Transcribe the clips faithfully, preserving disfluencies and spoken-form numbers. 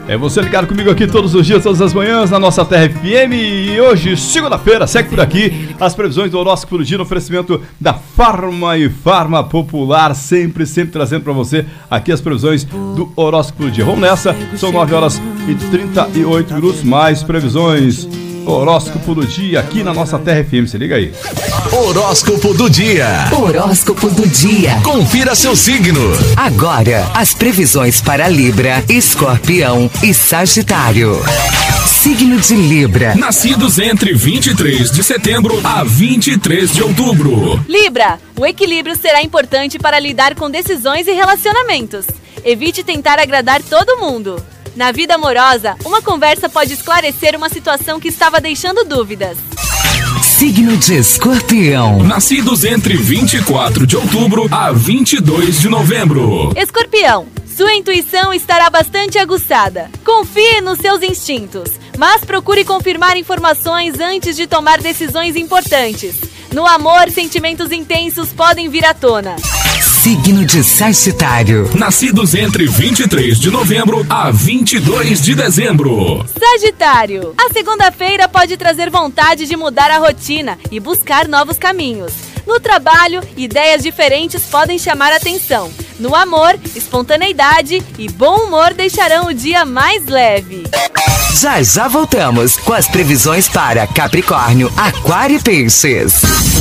É você ligado comigo aqui todos os dias, todas as manhãs, na nossa Terra F M. E hoje, segunda-feira, segue por aqui as previsões do horóscopo do dia no oferecimento da Farma e Farma Popular, sempre, sempre trazendo para você aqui as previsões do horóscopo do dia. Vamos nessa, são nove horas e trinta e oito minutos, mais previsões. Horóscopo do dia aqui na nossa Terra F M, se liga aí. Horóscopo do dia. Horóscopo do dia. Confira seu signo. Agora, as previsões para Libra, Escorpião e Sagitário. Signo de Libra. Nascidos entre vinte e três de setembro a vinte e três de outubro. Libra, o equilíbrio será importante para lidar com decisões e relacionamentos. Evite tentar agradar todo mundo. Na vida amorosa, uma conversa pode esclarecer uma situação que estava deixando dúvidas. Signo de Escorpião. Nascidos entre vinte e quatro de outubro a vinte e dois de novembro. Escorpião, sua intuição estará bastante aguçada. Confie nos seus instintos, mas procure confirmar informações antes de tomar decisões importantes. No amor, sentimentos intensos podem vir à tona. Signo de Sagitário. Nascidos entre vinte e três de novembro a vinte e dois de dezembro. Sagitário, a segunda-feira pode trazer vontade de mudar a rotina e buscar novos caminhos. No trabalho, ideias diferentes podem chamar a atenção. No amor, espontaneidade e bom humor deixarão o dia mais leve. Já já voltamos com as previsões para Capricórnio, Aquário e Peixes.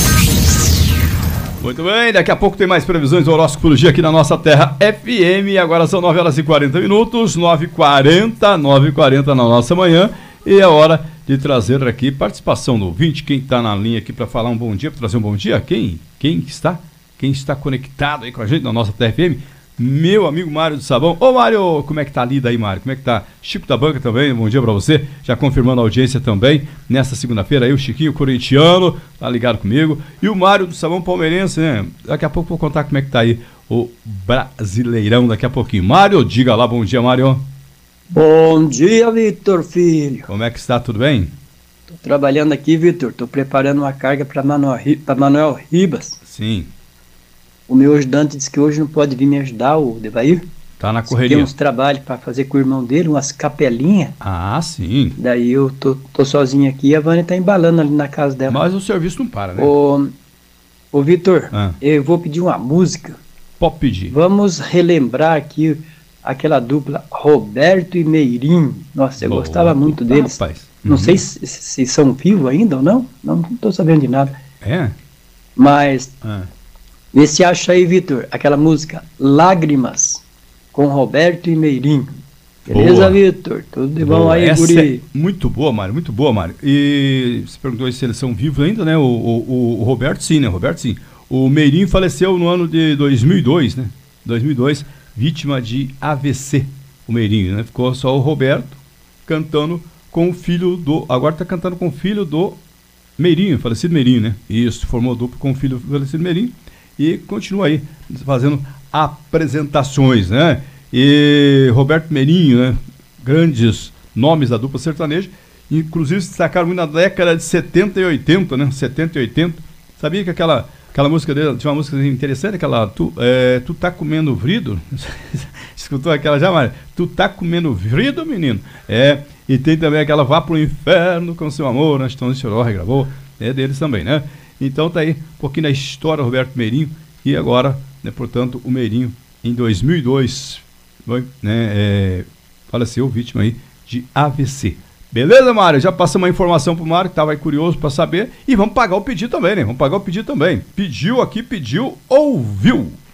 Muito bem, daqui a pouco tem mais previsões do horóscopo do dia aqui na nossa Terra F M. Agora são nove horas e quarenta minutos, nove e quarenta, nove e quarenta na nossa manhã. E é hora de trazer aqui participação do ouvinte. Quem está na linha aqui para falar um bom dia, para trazer um bom dia? Quem? Quem está? Quem está conectado aí com a gente na nossa Terra F M? Meu amigo Mário do Sabão. Ô Mário, como é que tá a lida aí, Mário? Como é que tá? Chico da Banca também, bom dia pra você. Já confirmando a audiência também. Nesta segunda-feira aí, o Chiquinho corintiano, tá ligado comigo. E o Mário do Sabão palmeirense, né? Daqui a pouco vou contar como é que tá aí o Brasileirão daqui a pouquinho. Mário, diga lá, bom dia, Mário. Bom dia, Vitor Filho. Como é que está? Tudo bem? Tô trabalhando aqui, Vitor. Tô preparando uma carga para Manuel, pra Manuel Ribas. Sim. O meu ajudante disse que hoje não pode vir me ajudar, o Devair. Tá na correria. Tem uns trabalhos para fazer com o irmão dele, umas capelinhas. Ah, sim. Daí eu tô, tô sozinho aqui e a Vânia tá embalando ali na casa dela. Mas o serviço não para, né? Ô, ô Vitor, ah. eu vou pedir uma música. Pode pedir. Vamos relembrar aqui aquela dupla Roberto e Meirinho. Nossa, eu Boa, gostava muito puta, deles. Rapaz. Não Uhum. sei se, se são vivos ainda ou não. Não, não tô sabendo de nada. É? Mas... Ah. Vê se acha aí, Vitor, aquela música Lágrimas, com Roberto e Meirinho. Beleza, Vitor? Tudo de bom aí, Essa guri? É muito boa, Mário, muito boa, Mário. E você perguntou se eles são vivos ainda, né? O, o, o Roberto sim, né? O Roberto sim. O Meirinho faleceu no ano de dois mil e dois, né? dois mil e dois, vítima de A V C, o Meirinho, né? Ficou só o Roberto cantando com o filho do... Agora tá cantando com o filho do Meirinho, falecido Meirinho, né? Isso, formou duplo com o filho do falecido Meirinho. E continua aí, fazendo apresentações, né? E Roberto Meirinho, né? Grandes nomes da dupla sertaneja, inclusive se destacaram muito na década de setenta e oitenta, né? setenta e oitenta. Sabia que aquela, aquela música dele, tinha uma música interessante, aquela Tu, é, tu tá comendo vrido? Escutou aquela já, Mário? Tu tá comendo vrido, menino? É, e tem também aquela Vá pro Inferno com Seu Amor, né? Estão Choró regravou, é deles também, né? Então tá aí um pouquinho da história do Roberto Meirinho. E agora, né, portanto, o Meirinho em dois mil e dois né, é, faleceu vítima aí de A V C. Beleza, Mário? Já passamos uma informação pro Mário que estava aí curioso para saber. E vamos pagar o pedido também, né? Vamos pagar o pedido também. Pediu aqui, pediu, ouviu.